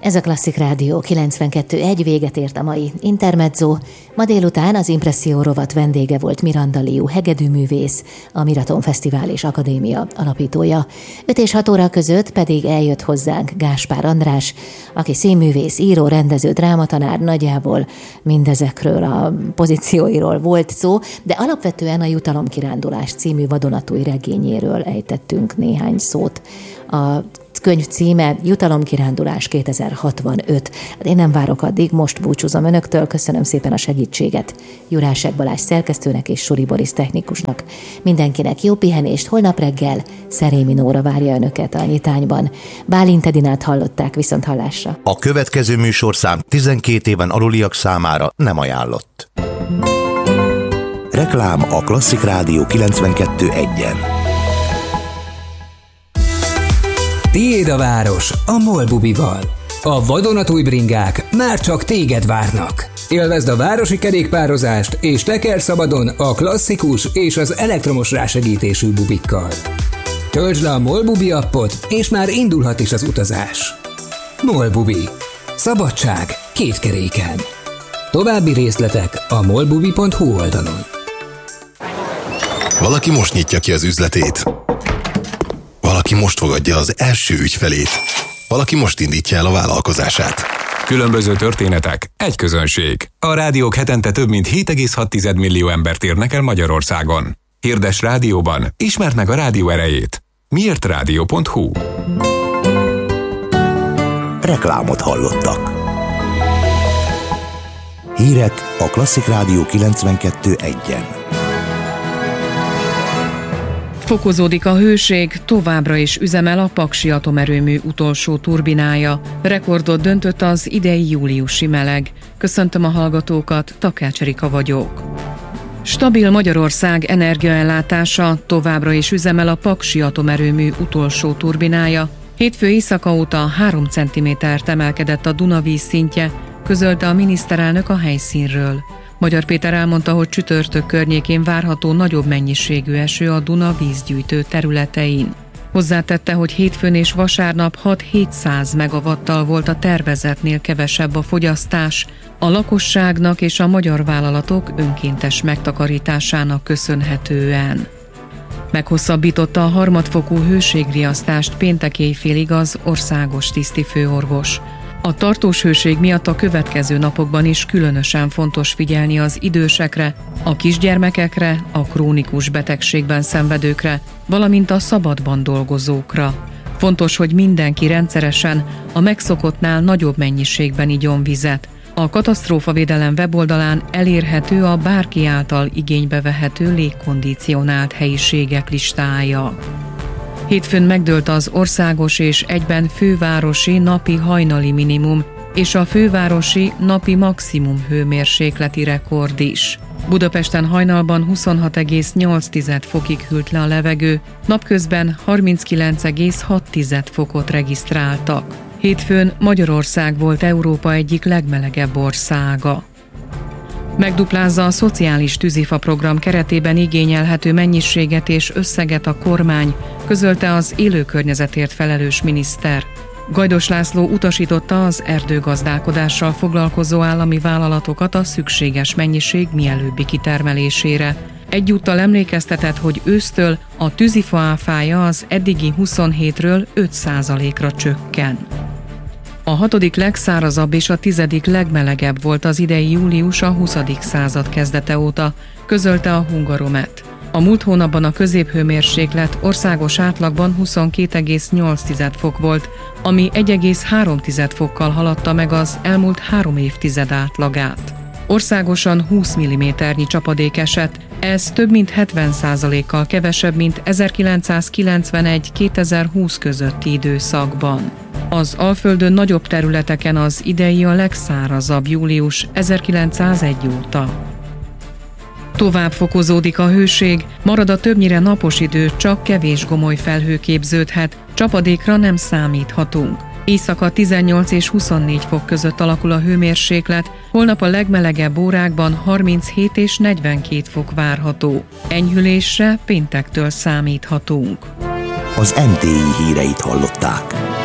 Ez a Klasszik Rádió 92.1, véget ért a mai Intermezzo. Ma délután az Impresszió rovat vendége volt Miranda Liu hegedűművész, a Miraton Fesztivál és Akadémia alapítója. 5 és 6 óra között pedig eljött hozzánk Gáspár András, aki színművész, író, rendező, drámatanár, nagyjából mindezekről a pozícióiról volt szó, de alapvetően a Jutalomkirándulás című vadonatúj regényéről ejtettünk néhány szót. A könyv címe Jutalomkirándulás 2065. Én nem várok addig, most búcsúzom önöktől, köszönöm szépen a segítséget Jurásek Balázs szerkesztőnek és Suri Boris technikusnak. Mindenkinek jó pihenést, holnap reggel Szerémi Nóra várja önöket a Nyitányban. Bálint Edinát hallották, viszont hallásra. A következő műsorszám 12 éven aluliak számára nem ajánlott. Reklám a Klasszik Rádió 92.1-en. Tiéd a város a MOL bubival. A vadonatúj bringák már csak téged várnak. Élvezd a városi kerékpározást és teker szabadon a klasszikus és az elektromos rásegítésű bubikkal. Töltsd le a MOL bubi appot, és már indulhat is az utazás. MOL bubi. Szabadság két keréken. További részletek a molbubi.hu oldalon. Valaki most nyitja ki az üzletét. Valaki most fogadja az első ügyfelét. Valaki most indítja el a vállalkozását. Különböző történetek, egy közönség. A rádiók hetente több mint 7,6 millió embert érnek el Magyarországon. Hirdess rádióban, ismerd meg a rádió erejét. Miértrádió.hu. Reklámot hallottak. Hírek a Klasszik Rádió 92.1-en. Fokozódik a hőség, továbbra is üzemel a Paksi atomerőmű utolsó turbinája. Rekordot döntött az idei júliusi meleg. Köszöntöm a hallgatókat, Takács Erika vagyok. Stabil Magyarország energiaellátása, továbbra is üzemel a Paksi atomerőmű utolsó turbinája. Hétfő éjszaka óta 3 cm-t emelkedett a Duna vízszintje, közölte a miniszterelnök a helyszínről. Magyar Péter elmondta, hogy csütörtök környékén várható nagyobb mennyiségű eső a Duna vízgyűjtő területein. Hozzátette, hogy hétfőn és vasárnap 6-700 megawattal volt a tervezetnél kevesebb a fogyasztás, a lakosságnak és a magyar vállalatok önkéntes megtakarításának köszönhetően. Meghosszabbította a harmadfokú hőségriasztást péntek éjfélig az országos tisztifőorvos. A tartós hőség miatt a következő napokban is különösen fontos figyelni az idősekre, a kisgyermekekre, a krónikus betegségben szenvedőkre, valamint a szabadban dolgozókra. Fontos, hogy mindenki rendszeresen, a megszokottnál nagyobb mennyiségben igyon vizet. A katasztrófavédelem weboldalán elérhető a bárki által igénybe vehető légkondicionált helyiségek listája. Hétfőn megdőlt az országos és egyben fővárosi napi hajnali minimum és a fővárosi napi maximum hőmérsékleti rekord is. Budapesten hajnalban 26,8 fokig hűlt le a levegő, napközben 39,6 fokot regisztráltak. Hétfőn Magyarország volt Európa egyik legmelegebb országa. Megduplázza a szociális tűzifa program keretében igényelhető mennyiséget és összeget a kormány, közölte az élőkörnyezetért felelős miniszter. Gajdos László utasította az erdőgazdálkodással foglalkozó állami vállalatokat a szükséges mennyiség mielőbbi kitermelésére. Egyúttal emlékeztetett, hogy ősztől a tűzifa áfája az eddigi 27-ről 5%-ra csökken. A 6. legszárazabb és a 10. legmelegebb volt az idei július a 20. század kezdete óta, közölte a Hungaromet. A múlt hónapban a középhőmérséklet országos átlagban 22,8 fok volt, ami 1,3 fokkal haladta meg az elmúlt 3 évtized átlagát. Országosan 20 mm-nyi csapadék esett, ez több mint 70%-kal kevesebb, mint 1991-2020 közötti időszakban. Az Alföldön nagyobb területeken az idei a legszárazabb július 1901 óta. Tovább fokozódik a hőség, marad a többnyire napos idő, csak kevés gomoly felhő képződhet, csapadékra nem számíthatunk. Éjszaka 18 és 24 fok között alakul a hőmérséklet, holnap a legmelegebb órákban 37 és 42 fok várható. Enyhülésre péntektől számíthatunk. Az NTI híreit hallották.